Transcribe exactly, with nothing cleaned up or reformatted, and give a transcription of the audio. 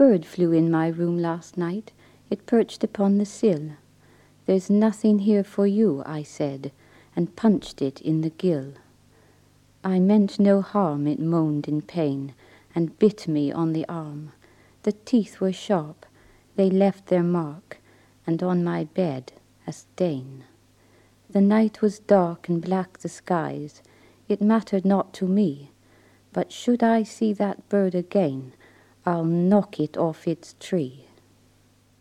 bird flew in my room last night. It perched upon the sill. There's nothing here for you, I said, and punched it in the gill. I meant no harm, it moaned in pain, and bit me on the arm. The teeth were sharp, they left their mark, and on my bed a stain. The night was dark and black the skies. It mattered not to me, but should I see that bird again, I'll knock it off its tree.